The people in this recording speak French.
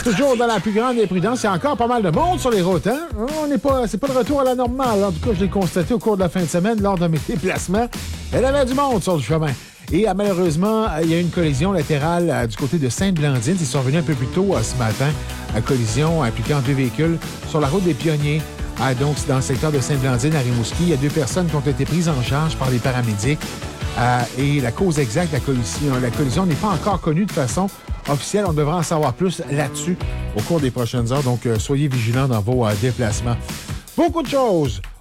Toujours dans la plus grande imprudence, il y a encore pas mal de monde sur les routes. Hein? C'est pas le retour à la normale. En tout cas, je l'ai constaté au cours de la fin de semaine lors de mes déplacements. Il y avait du monde sur le chemin. Et malheureusement, il y a eu une collision latérale du côté de Sainte-Blandine. Ils sont revenus un peu plus tôt ce matin. Collision impliquant 2 véhicules sur la route des Pionniers. Donc, c'est dans le secteur de Sainte-Blandine, à Rimouski. Il y a 2 personnes qui ont été prises en charge par les paramédics. Et la cause exacte de la collision n'est pas encore connue de façon officielle. On devra en savoir plus là-dessus au cours des prochaines heures. Donc, soyez vigilants dans vos déplacements. Beaucoup de choses